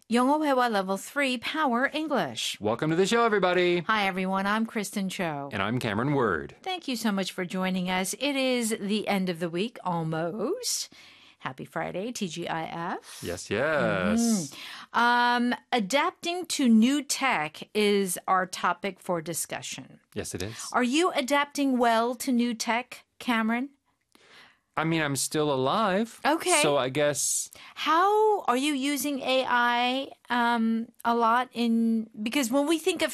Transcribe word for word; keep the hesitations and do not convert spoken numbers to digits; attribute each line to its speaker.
Speaker 1: 영어 회화 level three Power English.
Speaker 2: Welcome to the show, everybody.
Speaker 1: Hi, everyone. I'm Kristen Cho.
Speaker 2: And I'm Cameron Word.
Speaker 1: Thank you so much for joining us. It is the end of the week, almost. Happy Friday, T G I F.
Speaker 2: Yes, yes.
Speaker 1: Mm-hmm. Um, adapting to new tech is our topic for discussion.
Speaker 2: Yes, it is.
Speaker 1: Are you adapting well to new tech, Cameron?
Speaker 2: I mean, I'm still alive.
Speaker 1: Okay.
Speaker 2: So I guess...
Speaker 1: How are you using A I um, a lot in... Because when we think of